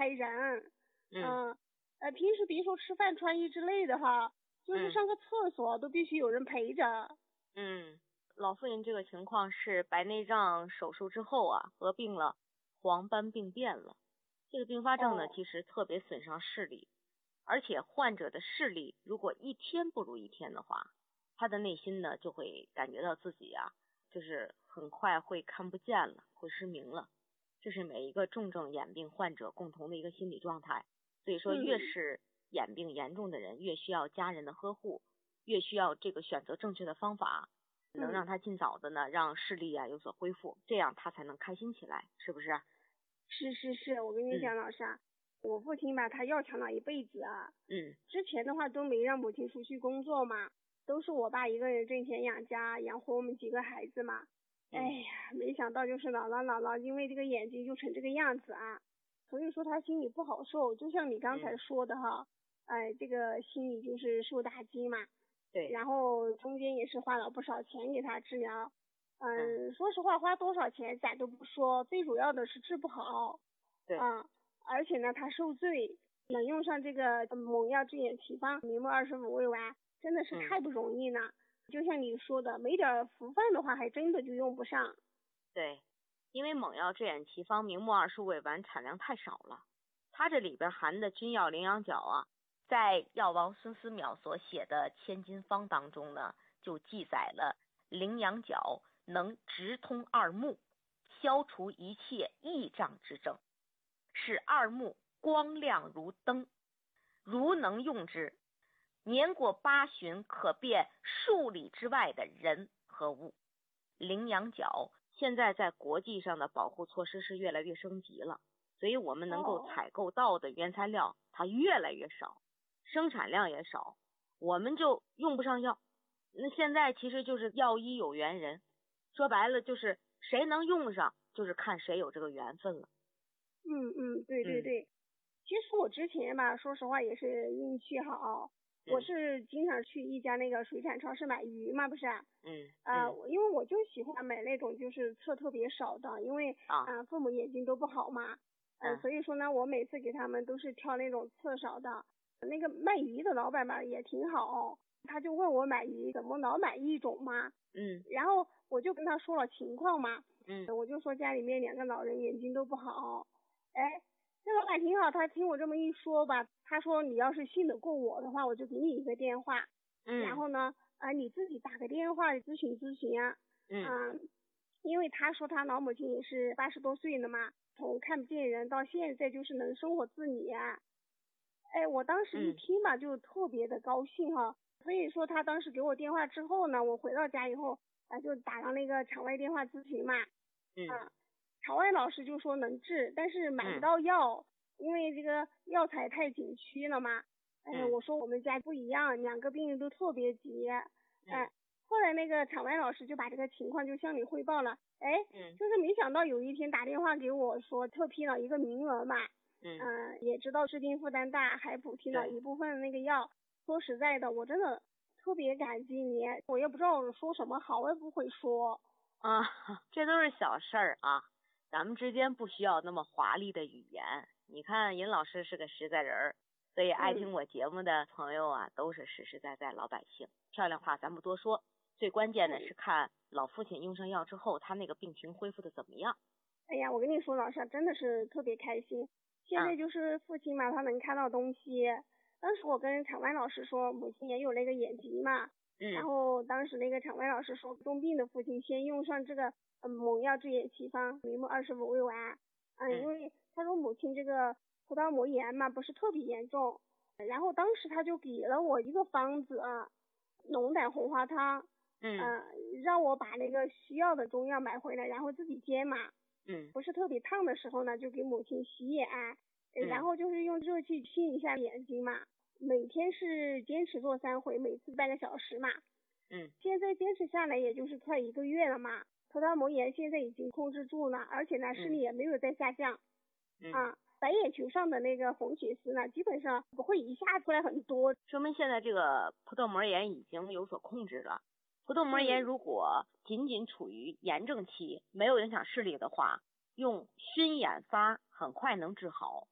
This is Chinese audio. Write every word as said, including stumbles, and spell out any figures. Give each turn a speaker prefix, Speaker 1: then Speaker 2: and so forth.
Speaker 1: 开人。
Speaker 2: 嗯、
Speaker 1: 呃，呃，平时别说吃饭穿衣之类的哈，就是上个厕所都必须有人陪着。
Speaker 2: 嗯，老父亲这个情况是白内障手术之后啊，合并了黄斑病变了。这个并发症呢，
Speaker 1: 哦、
Speaker 2: 其实特别损伤视力，而且患者的视力如果一天不如一天的话，他的内心呢就会感觉到自己啊，就是很快会看不见了，会失明了。这是每一个重症眼病患者共同的一个心理状态。所以说，越是眼病严重的人，越需要家人的呵护，越需要这个选择正确的方法，能让他尽早的呢让视力啊有所恢复，这样他才能开心起来，是不是？
Speaker 1: 是是是，我跟你讲，老师啊，嗯、我父亲吧，他要强了一辈子啊。
Speaker 2: 嗯。
Speaker 1: 之前的话都没让母亲出去工作嘛，都是我爸一个人挣钱养家，养活我们几个孩子嘛。嗯、哎呀，没想到就是姥姥姥姥因为这个眼睛就成这个样子啊，所以说他心里不好受。就像你刚才说的哈，嗯、哎，这个心里就是受打击嘛。
Speaker 2: 对。
Speaker 1: 然后中间也是花了不少钱给他治疗。嗯，嗯说实话，花多少钱咱都不说，最主要的是治不好。
Speaker 2: 对。
Speaker 1: 啊，而且呢，他受罪，能用上这个猛药治眼奇方明目二十五味丸，真的是太不容易了。嗯、就像你说的，没点福分的话，还真的就用不上。
Speaker 2: 对，因为猛药治眼奇方明目二十五味丸产量太少了，它这里边含的君药羚羊角啊，在药王孙思邈所写的千金方当中呢，就记载了羚羊角能直通二目，消除一切翳障之症，使二目光亮如灯，如能用之，年过八旬可辨数里之外的人和物。羚羊角现在在国际上的保护措施是越来越升级了，所以我们能够采购到的原材料它越来越少，生产量也少，我们就用不上药。那现在其实就是药医有缘人，说白了就是谁能用上，就是看谁有这个缘分了。
Speaker 1: 嗯嗯，对对对。嗯、其实我之前吧，说实话也是运气好，嗯、我是经常去一家那个水产超市买鱼嘛，不是？
Speaker 2: 嗯。
Speaker 1: 啊、呃，因为我就喜欢买那种就是刺特别少的，因为啊、呃、父母眼睛都不好嘛，嗯、呃，所以说呢，我每次给他们都是挑那种刺少的。那个卖鱼的老板吧也挺好，他就问我买鱼怎么老买一种嘛，
Speaker 2: 嗯，
Speaker 1: 然后我就跟他说了情况嘛，
Speaker 2: 嗯，
Speaker 1: 我就说家里面两个老人眼睛都不好，哎，这老板挺好，他听我这么一说吧，他说你要是信得过我的话，我就给你一个电话，嗯，然后呢。啊，你自己打个电话咨询咨询啊，嗯、呃，因为他说他老母亲也是八十多岁了嘛，从看不见人到现在就是能生活自理啊，哎，我当时一听吧、嗯、就特别的高兴哈，所以说他当时给我电话之后呢，我回到家以后啊就打上那个场外电话咨询嘛，嗯，啊，场外老师就说能治，但是买不到药，嗯、因为这个药材太紧缺了嘛。哎，我说我们家不一样，两个病人都特别急。哎，后来那个场外老师就把这个情况就向你汇报了。哎，嗯，就是没想到有一天打电话给我说特批了一个名额嘛。嗯、呃，也知道治病负担大，还补贴了一部分那个药。说实在的，我真的特别感激你，我也不知道说什么好，我也不会说。
Speaker 2: 啊，这都是小事儿啊，咱们之间不需要那么华丽的语言。你看尹老师是个实在人儿。所以爱听我节目的朋友啊，嗯、都是实实在在老百姓。漂亮话咱不多说，最关键的是看老父亲用上药之后，他那个病情恢复的怎么样。
Speaker 1: 哎呀，我跟你说老师真的是特别开心。现在就是父亲嘛，他能看到东西。当时我跟场外老师说，母亲也有那个眼疾嘛。嗯。然后当时那个场外老师说，重病的父亲先用上这个嗯猛药治眼奇方明目二十五味丸。嗯，因为他说母亲这个葡萄膜炎嘛，不是特别严重，然后当时他就给了我一个方子啊，龙胆红花汤，嗯、呃，让我把那个需要的中药买回来，然后自己煎嘛，嗯，不是特别烫的时候呢，就给母亲洗眼，嗯、然后就是用热气熏一下眼睛嘛，每天是坚持做三回，每次半个小时嘛，嗯，现在坚持下来也就是快一个月了嘛，葡萄膜炎现在已经控制住了，而且呢视力也没有再下降。嗯、啊，白眼球上的那个红血丝呢，基本上不会一下出来很多，
Speaker 2: 说明现在这个葡萄膜炎已经有所控制了。葡萄膜炎如果仅仅处于炎症期，没有影响视力的话，用熏眼法很快能治好。